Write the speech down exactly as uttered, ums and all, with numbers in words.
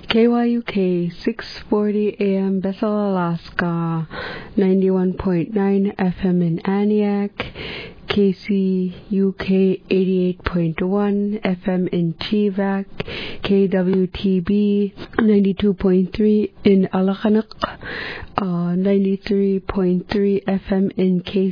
K Y U K six forty A M Bethel, Alaska, ninety-one point nine F M in Aniak, K C U K eighty-eight point one F M in Chivac, K W T B ninety-two point three in Alakanak, uh, ninety-three point three F M in K